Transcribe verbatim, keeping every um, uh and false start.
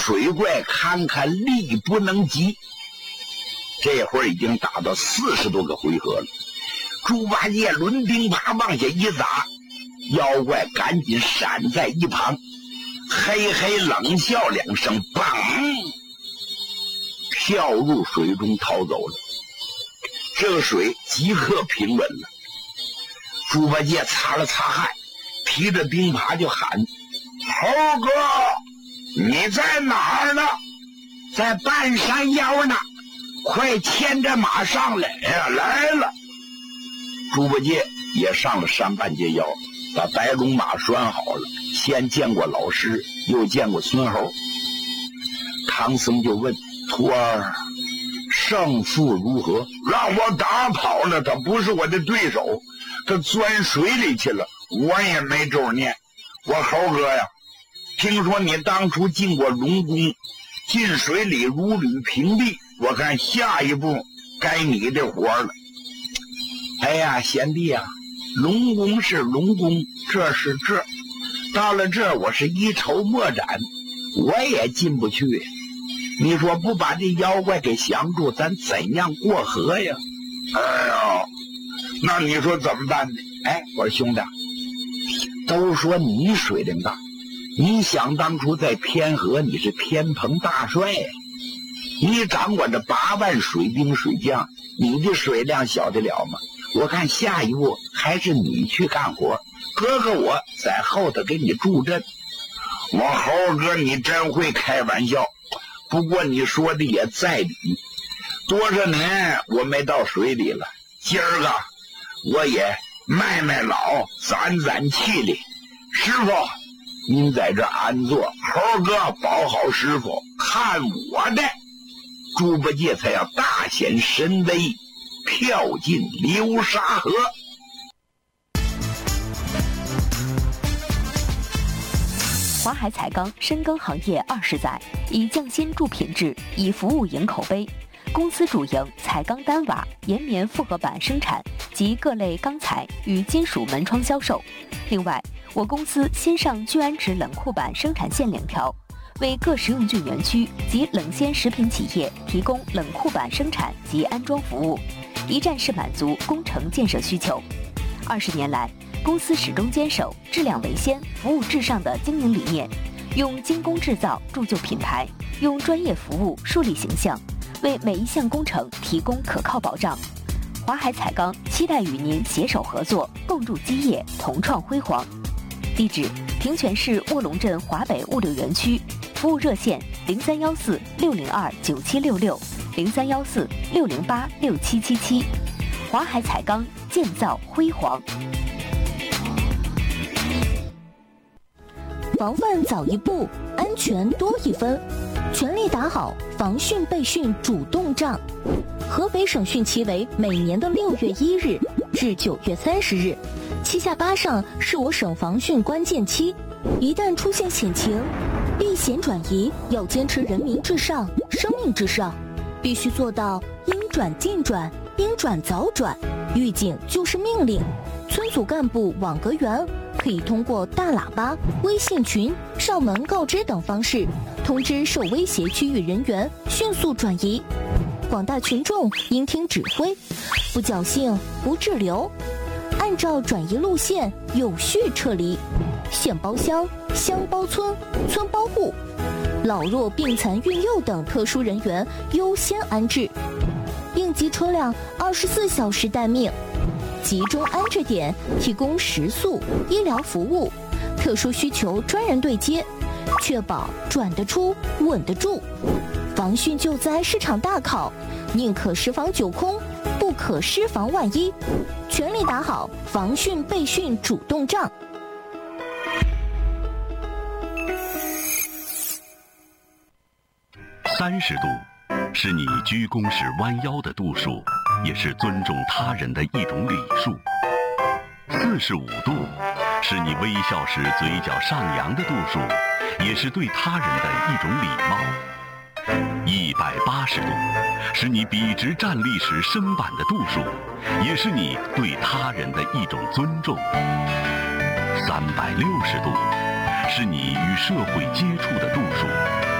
水怪看看力不能及。这会儿已经打到四十多个回合了，猪八戒抡钉耙往下一砸，妖怪赶紧闪在一旁，嘿嘿冷笑两声，砰，跳入水中逃走了。这个水即刻平稳了。猪八戒擦了擦汗，提着钉耙就喊：猴哥，你在哪儿呢？在半山腰呢，快牵着马上来呀！来了。猪八戒也上了山半截腰，把白龙马拴好了，先见过老师，又见过孙猴。唐僧就问徒儿，胜负如何？让我打跑了，他不是我的对手，他钻水里去了，我也没咒念。我猴哥呀，听说你当初进过龙宫，进水里如履平地，我看下一步该你的活了。哎呀，贤弟啊，龙宫是龙宫，这是这，到了这我是一筹莫展，我也进不去。你说不把这妖怪给降住，咱怎样过河呀？哎呀，那你说怎么办呢？哎，我说兄弟，都说你水量大，你想当初在天河你是天蓬大帅呀，你掌管着八万水兵水将，你的水量小得了吗？我看下一步还是你去干活，哥哥我在后头给你助阵。我猴哥你真会开玩笑，不过你说的也在理，多少年我没到水里了，今儿个我也卖卖老，攒攒气力。师傅您在这安坐，猴哥保好师傅，看我的。猪八戒才要大显神威，跳进流沙河。 华海彩钢深耕行业二十载，以匠心助品质，以服务赢口碑。公司主营彩钢单瓦、岩棉复合板生产及各类钢材与金属门窗销售。另外，我公司新上聚氨酯冷库板生产线两条，为各食用菌园区及冷鲜食品企业提供冷库板生产及安装服务，一站式满足工程建设需求。二十年来，公司始终坚守质量为先、服务至上的经营理念，用精工制造铸就品牌，用专业服务树立形象，为每一项工程提供可靠保障。华海彩钢期待与您携手合作，共筑基业，同创辉煌。地址：平泉市卧龙镇华北物流园区，服务热线零三幺四六零二九七六六零三幺四六零八六七七七。华海彩钢，建造辉煌。 防范早一步，安全多一分，全力打好防汛备汛主动仗。河北省汛期为每年的六月一日至九月三十日，七下八上是我省防汛关键期。一旦出现险情，避险转移要坚持人民至上、生命至上，必须做到应转尽转、应转早转。预警就是命令，村组干部网格员可以通过大喇叭、微信群、上门告知等方式，通知受威胁区域人员迅速转移。广大群众应听指挥，不侥幸不滞留，按照转移路线有序撤离。县包乡、乡包村、村包户，老弱病残孕幼等特殊人员优先安置。应急车辆二十四小时待命，集中安置点提供食宿、医疗服务，特殊需求专人对接，确保转得出、稳得住。防汛救灾是场大考，宁可十防九空，不可失防万一，全力打好防汛备汛主动仗。 三十度是你鞠躬时弯腰的度数，也是尊重他人的一种礼数。四十五度是你微笑时嘴角上扬的度数，也是对他人的一种礼貌。一百八十度是你笔直站立时身板的度数，也是你对他人的一种尊重。三百六十度是你与社会接触的度数，